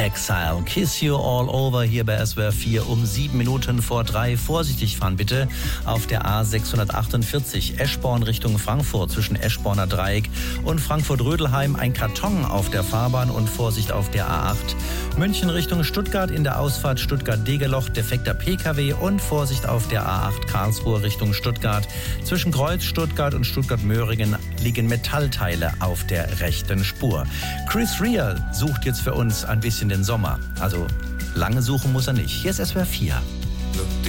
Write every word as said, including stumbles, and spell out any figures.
Exile. Kiss You All Over hier bei S W R vier um sieben Minuten vor drei. Vorsichtig fahren bitte auf der A sechshundertachtundvierzig Eschborn Richtung Frankfurt zwischen Eschborner Dreieck und Frankfurt-Rödelheim. Ein Karton auf der Fahrbahn und Vorsicht auf der A acht. München Richtung Stuttgart in der Ausfahrt Stuttgart-Degeloch defekter P K W und Vorsicht auf der A acht Karlsruhe Richtung Stuttgart. Zwischen Kreuz Stuttgart und Stuttgart-Möhringen liegen Metallteile auf der rechten Spur. Chris Rea sucht jetzt für uns ein bisschen den Sommer. Also lange suchen muss er nicht. Hier ist S W R vier.